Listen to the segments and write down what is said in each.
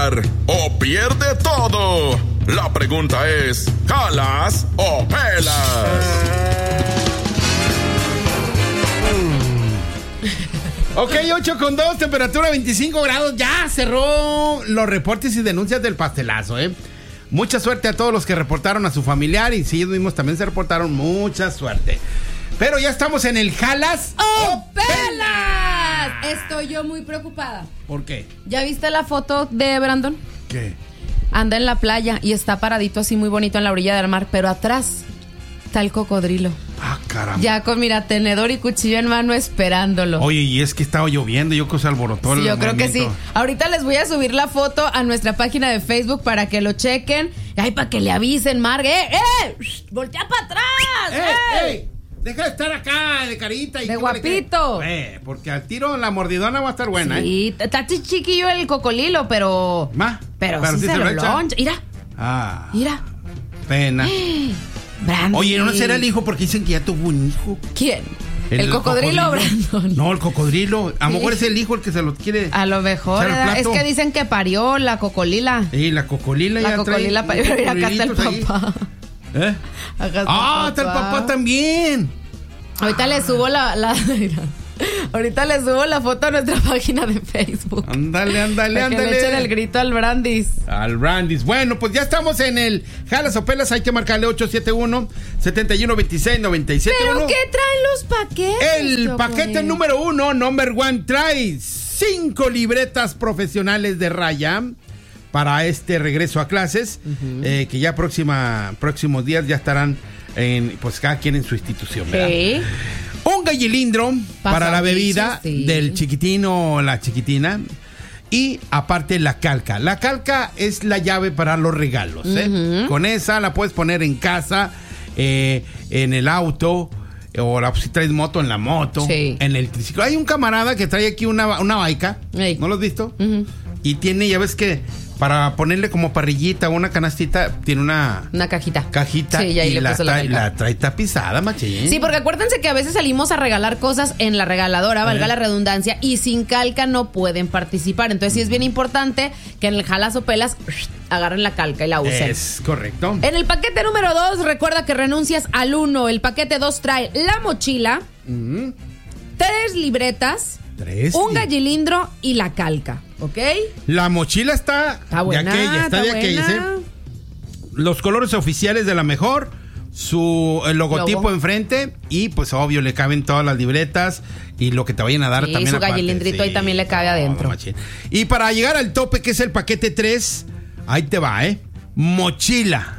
ganar o pierde todo. La pregunta es, ¿jalas o pelas? Ok, 8:2, temperatura 25 grados. Ya cerró los reportes y denuncias del pastelazo, ¿eh? Mucha suerte a todos los que reportaron a su familiar y si ellos mismos también se reportaron, mucha suerte. Pero ya estamos en el jalas o pelas. Estoy yo muy preocupada. ¿Por qué? ¿Ya viste la foto de Brandon? ¿Qué? Anda en la playa y está paradito así muy bonito en la orilla del mar, pero atrás está el cocodrilo. Ah, caramba. Ya con, mira, tenedor y cuchillo en mano esperándolo. Oye, y es que estaba lloviendo, yo creo que se alborotó sí, el yo creo que movimiento. sí. Ahorita les voy a subir la foto a nuestra página de Facebook para que lo chequen. Ay, para que le avisen, Marg. ¡Voltea para atrás! ¡Ey! Deja de estar acá de carita y de guapito. Porque al tiro la mordidona va a estar buena, sí, está chiquillo el cocodrilo, pero... Pero sí se lo loncha. Mira. Ah. Mira. Pena. Brandon. Oye, ¿no será el hijo? Porque dicen que ya tuvo un hijo. ¿Quién? ¿El cocodrilo, Brandon? No, el cocodrilo. A lo mejor es el hijo el que se lo quiere. A lo mejor. Es que dicen que parió la cocolila. Sí, la cocolila ya trae. La cocolila parió. Acá está el papá. ¿Eh? Está el papá también. Ahorita le subo Ahorita le subo la foto a nuestra página de Facebook. Ándale. Para que le echen el grito al Brandis. Bueno, pues ya estamos en el Jalas o Pelas. Hay que marcarle 871-7126-971. ¿Pero qué traen los paquetes? El paquete número 1, number 1, trae 5 libretas profesionales de raya para este regreso a clases, que ya próximos días ya estarán pues cada quien en su institución, ¿verdad? Sí. Un gallilindro para la bebida del chiquitín o la chiquitina. Y aparte la calca. La calca es la llave para los regalos, ¿eh? Con esa la puedes poner en casa, en el auto, o si traes moto, en la moto, en el triciclo. Hay un camarada que trae aquí una baica. ¿No lo has visto? Y tiene, ya ves que para ponerle como parrillita o una canastita, tiene una cajita. Sí, y ahí le puso la trae tapizada, machín. Sí, porque acuérdense que a veces salimos a regalar cosas en la regaladora, valga la redundancia, y sin calca no pueden participar. Entonces sí es bien importante que en el Jalas o Pelas agarren la calca y la usen. Es correcto. En el paquete número 2, recuerda que renuncias al 1. El paquete 2 trae la mochila, 3 libretas, un gallilindro y la calca. ¿Ok? La mochila está buena, está de aquellas, ¿eh? Los colores oficiales de la mejor, el logotipo enfrente y pues obvio le caben todas las libretas y lo que te vayan a dar también. Su gallilindrito ahí también le cabe adentro. Y para llegar al tope, que es el paquete 3, ahí te va, mochila.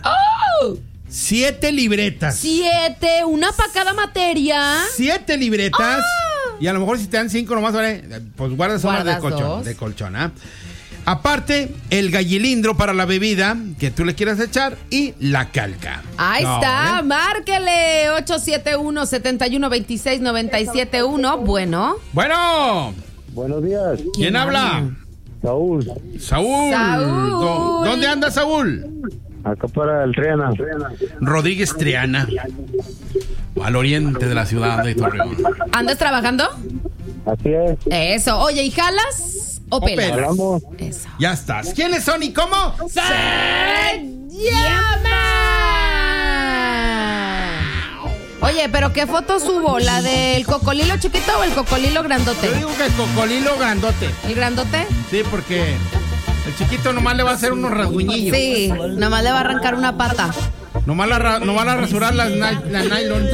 7 libretas. 7, una para cada materia. 7 libretas. Y a lo mejor si te dan 5 nomás, ¿vale? Pues guardas una de colchón, ¿ah? Aparte, el gallilindro para la bebida que tú le quieras echar y la calca. Ahí está, márquele 871-7126-971. Bueno. Buenos días. ¿Quién habla? Saúl. ¿Dónde anda Saúl? Acá para el Triana. Rodríguez Triana. Al oriente de la ciudad de Torreón. ¿Andas trabajando? Así es. Eso. Oye, ¿y jalas o pelas? Hablamos. Eso. Ya estás. ¿Quiénes son y cómo? ¡Se llama! Oye, ¿pero qué foto subo? ¿La del cocolilo chiquito o el cocolilo grandote? Yo digo que el cocolilo grandote. ¿El grandote? Sí, porque el chiquito nomás le va a hacer unos rasguñillos. Sí, nomás le va a arrancar una pata. Nomás a rasurar la nylon.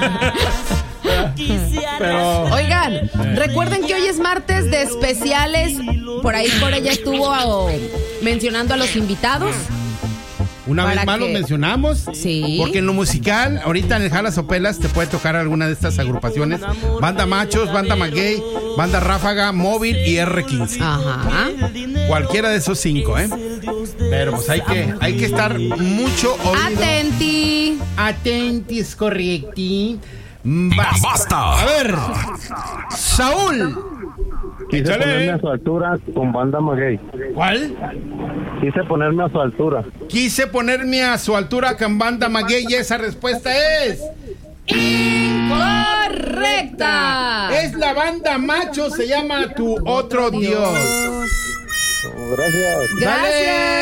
Pero, oigan, recuerden que hoy es martes de especiales. Por ahí ya estuvo mencionando a los invitados. Una vez más los mencionamos. Sí. Porque en lo musical, ahorita en el Jalas o Pelas te puede tocar alguna de estas agrupaciones. Banda Machos, Banda Maguey, Banda Ráfaga, Móvil y R15. Ajá. Cualquiera de esos 5, ¿eh? Pero pues hay que estar mucho oído. Atenti, es correcti. Basta. A ver, Saúl. Quise ponerme a su altura con Banda Maguey. ¿Cuál? Quise ponerme a su altura. Quise ponerme a su altura con Banda Maguey y esa respuesta es... ¡incorrecta! Es la Banda Macho, se llama Tu Otro Dios. Gracias. Gracias.